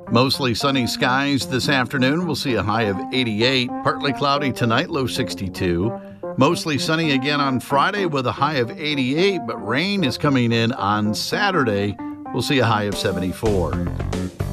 Mostly sunny skies this afternoon. We'll see a high of 88. Partly cloudy tonight, low 62. Mostly sunny again on Friday with a high of 88, but rain is coming in on Saturday. We'll see a high of 74.